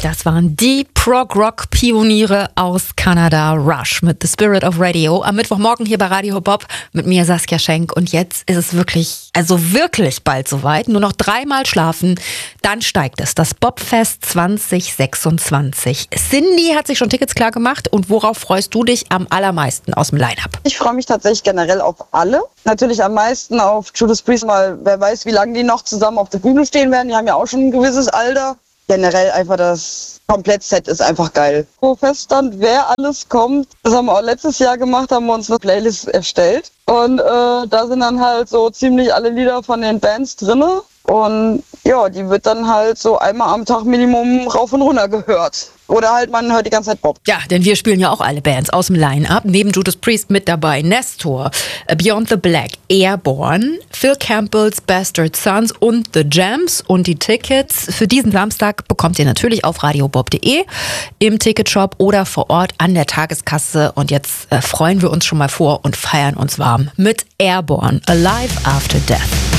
Das waren die Prog-Rock-Pioniere aus Kanada, Rush mit The Spirit of Radio. Am Mittwochmorgen hier bei Radio Hip-Hop mit mir Saskia Schenk. Und jetzt ist es wirklich bald soweit. Nur noch 3-mal schlafen, dann steigt es. Das Bobfest 2026. Cindy hat sich schon Tickets klar gemacht. Und worauf freust du dich am allermeisten aus dem Line-Up? Ich freue mich tatsächlich generell auf alle. Natürlich am meisten auf Judas Priest, weil wer weiß, wie lange die noch zusammen auf der Bühne stehen werden. Die haben ja auch schon ein gewisses Alter. Generell einfach das Komplettset ist einfach geil. Wo feststand, wer alles kommt, das haben wir auch letztes Jahr gemacht, haben wir uns eine Playlist erstellt. Und da sind dann halt so ziemlich alle Lieder von den Bands drinne. Und ja, die wird dann halt so einmal am Tag Minimum rauf und runter gehört. Oder halt, man hört die ganze Zeit Bob. Ja, denn wir spielen ja auch alle Bands aus dem Line-Up. Neben Judas Priest mit dabei Nestor, Beyond the Black, Airborne, Phil Campbell's Bastard Sons und The Jams. Und die Tickets für diesen Samstag bekommt ihr natürlich auf radiobob.de, im Ticketshop oder vor Ort an der Tageskasse. Und jetzt freuen wir uns schon mal vor und feiern uns warm mit Airborne, Alive After Death.